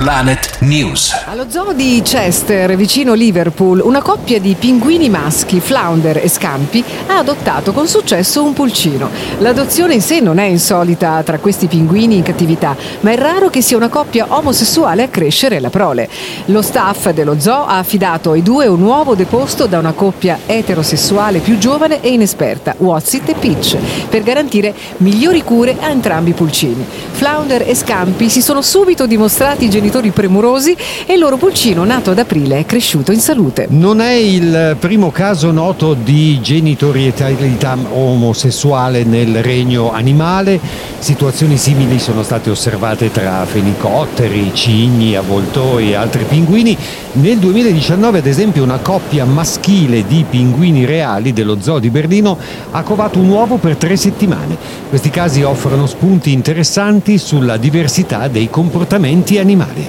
Planet News. Allo zoo di Chester, vicino Liverpool, una coppia di pinguini maschi, Flounder e Scampi, ha adottato con successo un pulcino. L'adozione in sé non è insolita tra questi pinguini in cattività, ma è raro che sia una coppia omosessuale a crescere la prole. Lo staff dello zoo ha affidato ai due un uovo deposto da una coppia eterosessuale più giovane e inesperta, Watsit e Peach, per garantire migliori cure a entrambi i pulcini. Flounder e Scampi si sono subito dimostrati genitori premurosi e il loro pulcino, nato ad aprile, è cresciuto in salute. Non è il primo caso noto di genitorialità omosessuale nel regno animale. Situazioni simili sono state osservate tra fenicotteri, cigni, avvoltoi e altri pinguini. Nel 2019, ad esempio, una coppia maschile di pinguini reali dello zoo di Berlino ha covato un uovo per 3 settimane. Questi casi offrono spunti interessanti sulla diversità dei comportamenti animali.